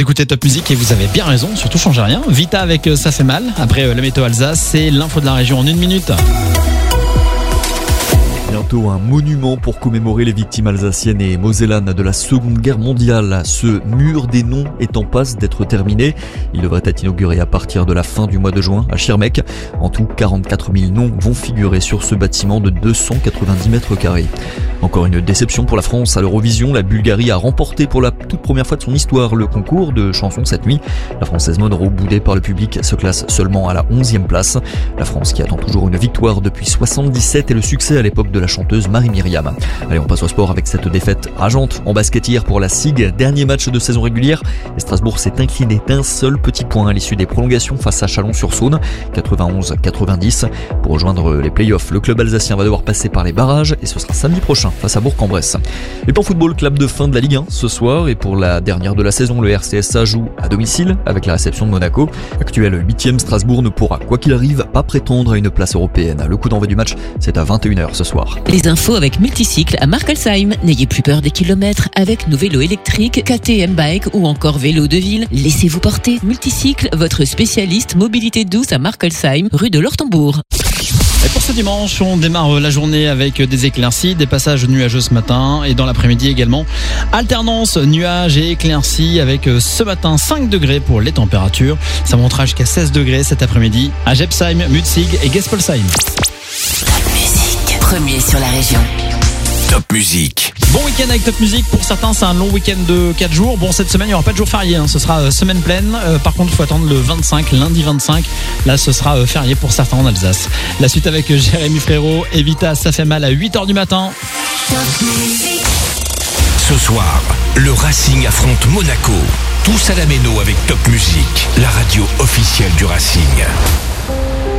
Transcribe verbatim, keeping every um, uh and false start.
Vous écoutez Top Music et vous avez bien raison, surtout changez rien. Vita avec Ça fait mal. Après la météo Alsace, c'est l'info de la région en une minute. Bientôt un monument pour commémorer les victimes alsaciennes et mosellanes de la Seconde Guerre mondiale. Ce mur des noms est en passe d'être terminé. Il devrait être inauguré à partir de la fin du mois de juin à Schirmeck. En tout, quarante-quatre mille noms vont figurer sur ce bâtiment de deux cent quatre-vingt-dix mètres carrés. Encore une déception pour la France à l'Eurovision. La Bulgarie a remporté pour la toute première fois de son histoire le concours de chansons cette nuit. La Française Monroe, boudée par le public, se classe seulement à la onzième place. La France qui attend toujours une victoire depuis soixante-dix-sept et le succès à l'époque de la chanteuse Marie-Myriam. Allez, on passe au sport avec cette défaite rageante en basket hier pour la S I G. Dernier match de saison régulière et Strasbourg s'est incliné d'un seul petit point à l'issue des prolongations face à Chalon-sur-Saône, quatre-vingt-onze à quatre-vingt-dix. Pour rejoindre les playoffs, le club alsacien va devoir passer par les barrages et ce sera samedi prochain face à Bourg-en-Bresse. Et pour football, club de fin de la Ligue un ce soir et pour la dernière de la saison, le R C S A joue à domicile avec la réception de Monaco. Actuel huitième, Strasbourg ne pourra, quoi qu'il arrive, pas prétendre à une place européenne. Le coup d'envoi du match, c'est à vingt et une heures ce soir. Les infos avec Multicycle à Markelsheim. N'ayez plus peur des kilomètres avec nos vélos électriques, K T M Bike ou encore vélos de ville. Laissez-vous porter. Multicycle, votre spécialiste mobilité douce à Markelsheim, rue de l'Ortembourg. Et pour ce dimanche, on démarre la journée avec des éclaircies, des passages nuageux ce matin et dans l'après-midi également. Alternance nuages et éclaircies avec ce matin cinq degrés pour les températures. Ça montera jusqu'à seize degrés cet après-midi à Jepsheim, Mutzig et Gespolsheim. Top Music, premier sur la région. Top Music. Bon week-end avec Top Music. Pour certains, c'est un long week-end de quatre jours. Bon, cette semaine, il n'y aura pas de jour férié. Hein. Ce sera euh, semaine pleine. Euh, par contre, il faut attendre le vingt-cinq, lundi vingt-cinq. Là, ce sera euh, férié pour certains en Alsace. La suite avec euh, Jérémy Frérot. Evita, ça fait mal à huit heures du matin. Ce soir, le Racing affronte Monaco. Tous à la méno avec Top Music, la radio officielle du Racing.